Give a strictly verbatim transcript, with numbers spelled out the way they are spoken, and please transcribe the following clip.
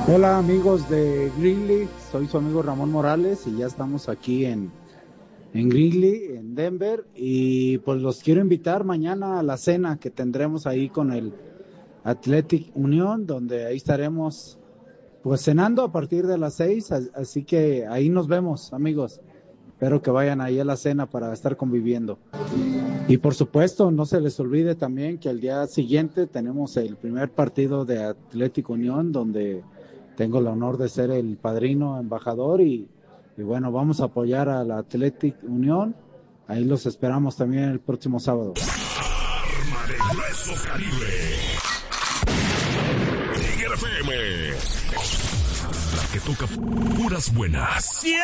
Hola amigos de Greeley, soy su amigo Ramón Morales y ya estamos aquí en, en Greeley, en Denver, y pues los quiero invitar mañana a la cena que tendremos ahí con el Athletic Unión, donde ahí estaremos pues cenando a partir de las seis, así que ahí nos vemos amigos, espero que vayan ahí a la cena para estar conviviendo. Y por supuesto, no se les olvide también que al día siguiente tenemos el primer partido de Atlético Unión, donde tengo el honor de ser el padrino embajador y, y bueno, vamos a apoyar a la Athletic Unión. Ahí los esperamos también el próximo sábado. Arma de Hueso Calibre. Tigre F M. La que toca puras buenas.